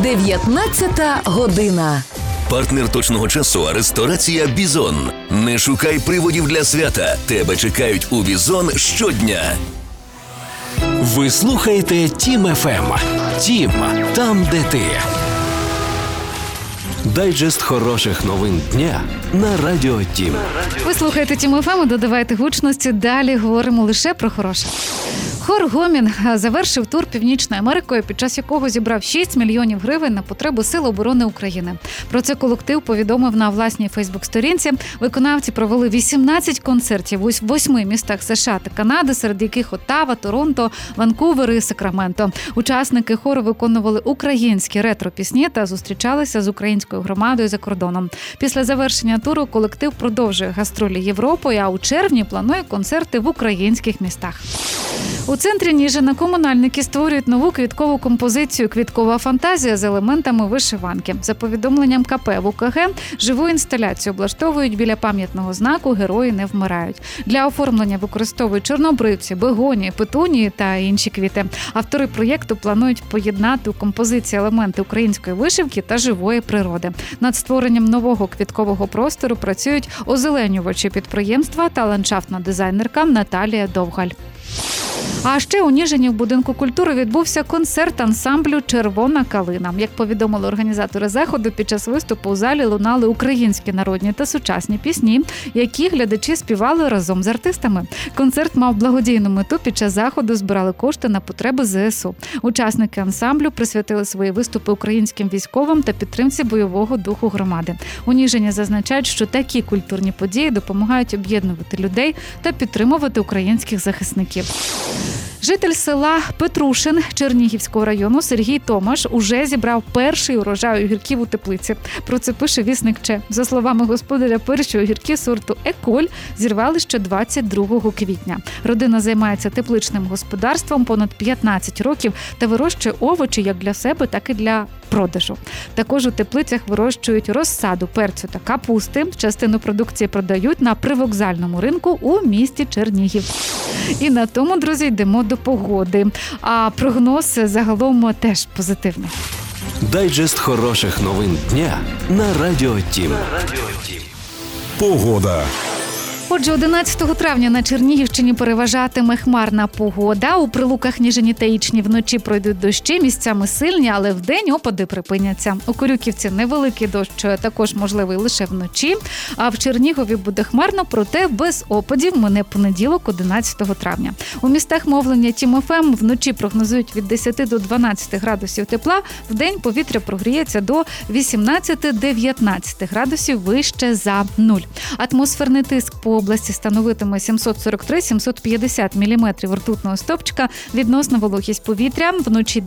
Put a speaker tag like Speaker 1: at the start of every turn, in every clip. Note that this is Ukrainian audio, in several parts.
Speaker 1: 19 година.
Speaker 2: Партнер точного часу – ресторація «Бізон». Не шукай приводів для свята. Тебе чекають у «Бізон» щодня.
Speaker 3: Ви слухаєте Тім ФМ. Тім – там, де ти. Дайджест хороших новин дня на Радіо Тім.
Speaker 4: Ви слухаєте Тім ФМ, додавайте гучності. Далі говоримо лише про хороше. Хор «Гомін» завершив тур Північною Америкою, під час якого зібрав 6 мільйонів гривень на потреби Сил оборони України. Про це колектив повідомив на власній фейсбук-сторінці. Виконавці провели 18 концертів у 8 містах США та Канади, серед яких Оттава, Торонто, Ванкувер і Сакраменто. Учасники хору виконували українські ретро-пісні та зустрічалися з українською громадою за кордоном. Після завершення туру колектив продовжує гастролі Європою, а у червні планує концерти в українських містах. У центрі Ніжина комунальники створюють нову квіткову композицію «Квіткова фантазія» з елементами вишиванки. За повідомленням КП ВУКГ, живу інсталяцію облаштовують біля пам'ятного знаку «Герої не вмирають». Для оформлення використовують чорнобривці, бегонії, петунії та інші квіти. Автори проєкту планують поєднати у композиції елементи української вишивки та живої природи. Над створенням нового квіткового простору працюють озеленювачі підприємства та ландшафтна дизайнерка Наталія Довгаль. А ще у Ніжині в будинку культури відбувся концерт ансамблю «Червона калина». Як повідомили організатори заходу, під час виступу у залі лунали українські народні та сучасні пісні, які глядачі співали разом з артистами. Концерт мав благодійну мету. Під час заходу збирали кошти на потреби ЗСУ. Учасники ансамблю присвятили свої виступи українським військовим та підтримці бойового духу громади. У Ніжині зазначають, що такі культурні події допомагають об'єднувати людей та підтримувати українських захисників. Житель села Петрушин Чернігівського району Сергій Томаш уже зібрав перший урожай огірків у теплиці. Про це пише вісник ЧЕ. За словами господаря, перші огірки сорту «Еколь» зірвали ще 22 квітня. Родина займається тепличним господарством понад 15 років та вирощує овочі як для себе, так і для продажу. Також у теплицях вирощують розсаду перцю та капусти. Частину продукції продають на привокзальному ринку у місті Чернігів. І на тому, друзі, йдемо до погоди. А прогноз загалом теж позитивний.
Speaker 3: Дайджест хороших новин дня на Радіо Тім.
Speaker 5: Погода.
Speaker 4: Отже, 11 травня на Чернігівщині переважатиме хмарна погода. У Прилуках, Ніжині та Ічні вночі пройдуть дощі, місцями сильні, але вдень опади припиняться. У Корюківці невеликий дощ, також можливий лише вночі. А в Чернігові буде хмарно, проте без опадів мине понеділок, 11 травня. У містах мовлення Тім ФМ вночі прогнозують від 10 до 12 градусів тепла. Вдень повітря прогріється до 18-19 градусів вище за нуль. Атмосферний тиск по області становитиме 743-750 мм ртутного стовпчика, відносна вологість повітря вночі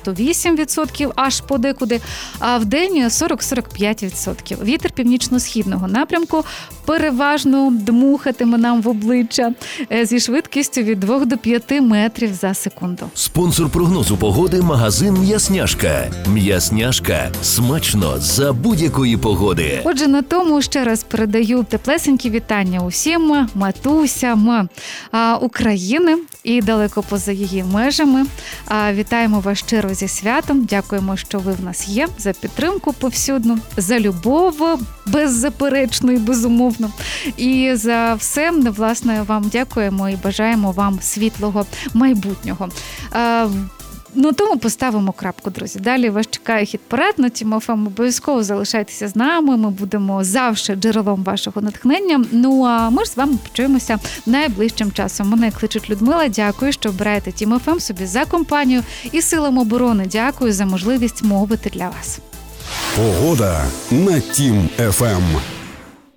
Speaker 4: 98% аж подекуди, а вдень 40-45%. Вітер північно-східного напрямку переважно дмухатиме нам в обличчя зі швидкістю від 2 до 5 метрів за секунду.
Speaker 2: Спонсор прогнозу погоди – магазин «М'ясняшка». «М'ясняшка» – смачно за будь-якої погоди.
Speaker 4: Отже, на тому ще раз передаю теплесенькі вітання усім матусям України і далеко поза її межами. Вітаємо вас щиро зі святом. Дякуємо, що ви в нас є, за підтримку повсюдну, за любов беззаперечну і безумовно. І за все, власне, вам дякуємо і бажаємо вам світлого майбутнього. На тому поставимо крапку, друзі. Далі вас чекає хіт-парад на Тім ФМ. Обов'язково залишайтеся з нами. Ми будемо завжди джерелом вашого натхнення. Ну, а ми ж з вами почуємося найближчим часом. Мене кличуть Людмила. Дякую, що обираєте Тім ФМ собі за компанію. І силам оборони дякую за можливість мовити для вас.
Speaker 5: Погода на Тім ФМ.